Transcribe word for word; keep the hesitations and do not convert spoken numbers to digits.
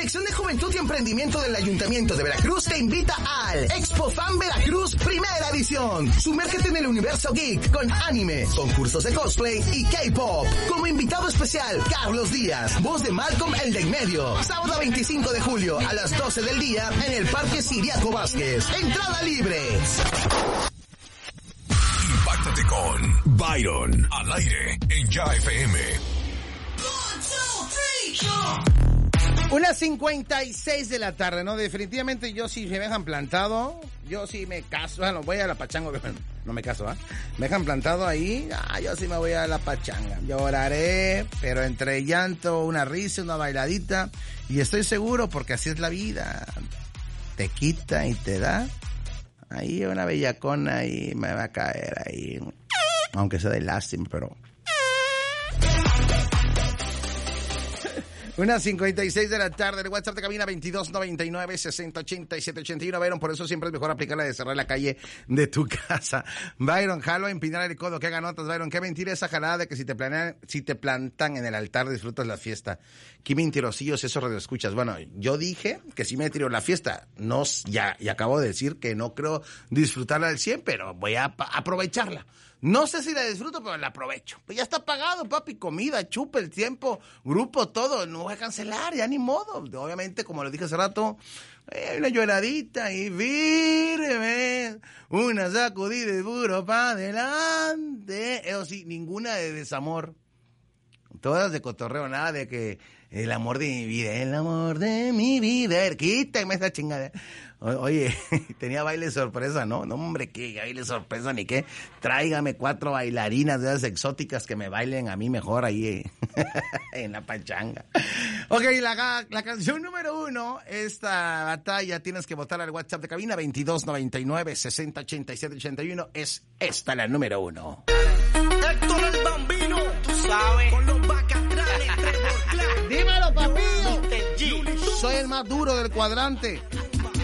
Dirección de Juventud y Emprendimiento del Ayuntamiento de Veracruz te invita al Expo Fan Veracruz Primera Edición. Sumérgete en el universo geek con anime, concursos de cosplay y K-pop. Como invitado especial, Carlos Díaz, voz de Malcolm el de en medio. Sábado veinticinco de julio a las doce del día en el Parque Siriaco Vázquez. Entrada libre. Impáctate con Byron al aire en Ya F M. Una cincuenta y seis de la tarde, ¿no? Definitivamente yo si me dejan plantado, yo sí me caso, bueno, voy a la pachanga, no me caso, ¿ah? ¿eh? Me dejan plantado ahí, ah, yo sí me voy a la pachanga. Lloraré, pero entre llanto, una risa, una bailadita, y estoy seguro porque así es la vida. Te quita y te da. Ahí una bellacona y me va a caer ahí, aunque sea de lástima, pero... Una cincuenta y seis de la tarde, el WhatsApp de cabina veintidós noventa y nueve, sesenta ochenta y siete ochenta y uno. Byron, por eso siempre es mejor aplicar la de cerrar la calle de tu casa. Byron, jalo a empinar el codo, que haga notas, Byron. Qué mentira esa jalada de que si te planean, si te plantan en el altar disfrutas la fiesta. Qué mentirosillos esos radioescuchas. Bueno, yo dije que sí me tiro la fiesta. No, ya, y acabo de decir que no creo disfrutarla al cien, pero voy a aprovecharla. No sé si la disfruto, pero la aprovecho. Pues ya está pagado, papi, comida, chupa, el tiempo, grupo, todo. No voy a cancelar, ya ni modo. Obviamente, como lo dije hace rato, eh, una lloradita y firme, una sacudida y duro para adelante. Eso sí, ninguna de desamor. Todas de cotorreo, nada de que el amor de mi vida, el amor de mi vida, quítame esa chingada. O, oye, tenía baile sorpresa, ¿no? No, hombre, qué baile sorpresa ni qué. Tráigame cuatro bailarinas de esas exóticas que me bailen a mí mejor ahí eh, en la pachanga. Ok, la, la canción número uno, esta batalla tienes que votar al WhatsApp de cabina veintidós noventa y nueve, sesenta ochenta y siete ochenta y uno. Es esta la número uno. Héctor el Bambino, tú sabes, con los bacatranes, dímelo, papillo. Soy el más duro del cuadrante.